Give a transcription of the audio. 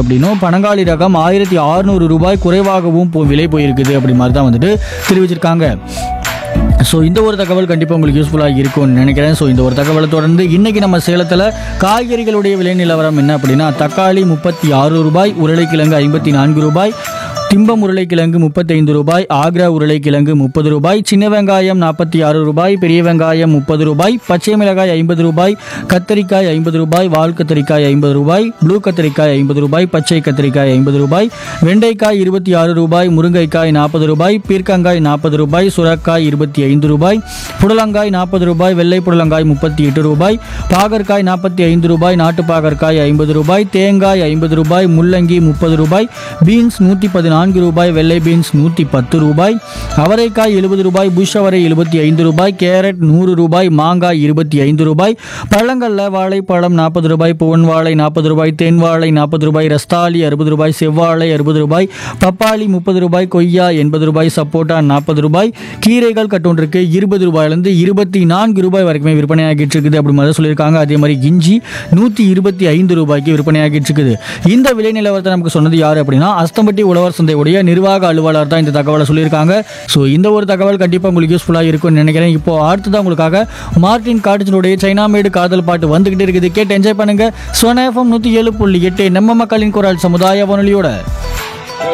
அப்படின்னும் பனங்காளி ரகம் 1600 ரூபாய் குறைவாகவும் விலை போயிருக்குது அப்படி மாதிரி தான் வந்துட்டு தெரிவிச்சிருக்காங்க. ஸோ இந்த ஒரு தகவல் கண்டிப்பாக உங்களுக்கு யூஸ்ஃபுல்லாக இருக்கும்னு நினைக்கிறேன். ஸோ இந்த ஒரு தகவலை தொடர்ந்து இன்றைக்கி நம்ம சேலத்தில் காய்கறிகளுடைய விலை நிலவரம் என்ன அப்படின்னா, தக்காளி 36 ரூபாய், உருளைக்கிழங்கு 54 ரூபாய், திம்பம் உருளைக்கிழங்கு 35 ரூபாய், ஆக்ரா உருளைக்கிழங்கு 30 ரூபாய், சின்ன வெங்காயம் 46 ரூபாய், பெரிய வெங்காயம் 30 ரூபாய், பச்சை மிளகாய் 50 ரூபாய், கத்தரிக்காய் 50 ரூபாய், வால் கத்தரிக்காய் 50 ரூபாய், ப்ளூ கத்தரிக்காய் 50 ரூபாய், பச்சை கத்தரிக்காய் 50 ரூபாய், வெண்டைக்காய் 26 ரூபாய், முருங்கைக்காய் 40 ரூபாய், பீர்க்கங்காய் 40 ரூபாய், சுரக்காய் 25 ரூபாய், புடலங்காய் 40 ரூபாய், வெள்ளை புடலங்காய் 38 ரூபாய், பாகற்காய் 45 ரூபாய், நாட்டு பாகற்காய் 50 ரூபாய், தேங்காய் 50 ரூபாய், முள்ளங்கி 30 ரூபாய், பீன்ஸ் 114 ரூபாய், வெள்ளை பீன்ஸ் 110 ரூபாய், அவரைக்காய் 70 ரூபாய், புஷ் அவரை 75 ரூபாய், கேரட் 100 ரூபாய், மாங்காய் 25 ரூபாய், பழங்கள்ல வாழைப்பழம் 40 ரூபாய், பூவன் வாழை 40 ரூபாய், தேன் வாழை 40 ரூபாய், ரஸ்தாலி 60 ரூபாய், செவ்வாழை 60 ரூபாய், பப்பாளி 30 ரூபாய், கொய்யா 80 ரூபாய், சப்போட்டா 40 ரூபாய், கீரைகள் கட்டொன்றுக்கு 20 ரூபாயிலிருந்து 24 ரூபாய் வரைக்குமே விற்பனையாகிட்டு இருக்குது அப்படி மாதிரி சொல்லியிருக்காங்க. அதே மாதிரி இஞ்சி 125 ரூபாய்க்கு விற்பனையாகிட்டு இருக்குது. இந்த விலை நிலவரத்தை நமக்கு சொன்னது யார் அப்படின்னா, அஸ்தம்பட்டி உழவர் சந்தையுடைய நிர்வாக அலுவலர் தான் இந்த தகவலை சொல்லியிருக்காங்க. ஸோ இந்த ஒரு தகவல் கண்டிப்பாக உங்களுக்கு யூஸ்ஃபுல்லாக இருக்கும்னு நினைக்கிறேன். இப்போ அடுத்ததான் உங்களுக்காக மார்டின் கார்டினுடைய சைனா மேடு காதல் பாட்டு வந்துகிட்டே இருக்குது. கேட்டு என்ஜாய் பண்ணுங்க. சோனா FM 107.8 நம்ம மக்களின் குரல் சமுதாய வானொலியோட.